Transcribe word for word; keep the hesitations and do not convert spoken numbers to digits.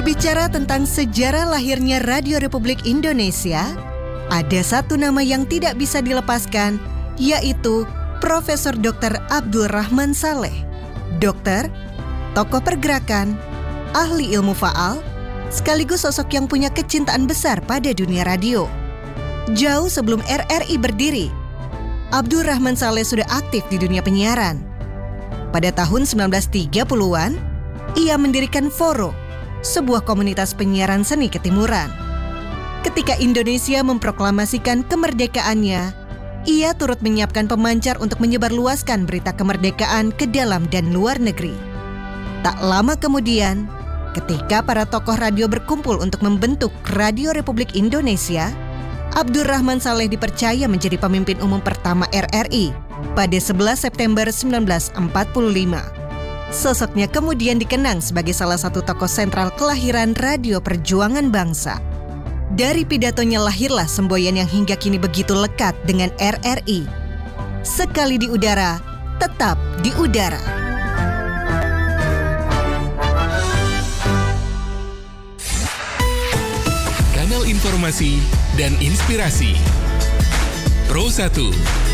Berbicara tentang sejarah lahirnya Radio Republik Indonesia, ada satu nama yang tidak bisa dilepaskan, yaitu Profesor Doktor Abdul Rahman Saleh. Dokter, tokoh pergerakan, ahli ilmu faal, sekaligus sosok yang punya kecintaan besar pada dunia radio. Jauh sebelum R R I berdiri, Abdul Rahman Saleh sudah aktif di dunia penyiaran. Pada tahun sembilan belas tiga puluhan, ia mendirikan Foro, sebuah komunitas penyiaran seni ketimuran. Ketika Indonesia memproklamasikan kemerdekaannya, ia turut menyiapkan pemancar untuk menyebarluaskan berita kemerdekaan ke dalam dan luar negeri. Tak lama kemudian, ketika para tokoh radio berkumpul untuk membentuk Radio Republik Indonesia, Abdul Rahman Saleh dipercaya menjadi pemimpin umum pertama R R I pada sebelas September sembilan belas empat puluh lima. Sosoknya kemudian dikenang sebagai salah satu tokoh sentral kelahiran Radio Perjuangan Bangsa. Dari pidatonya lahirlah semboyan yang hingga kini begitu lekat dengan R R I. Sekali di udara, tetap di udara. Kanal informasi dan inspirasi Pro satu.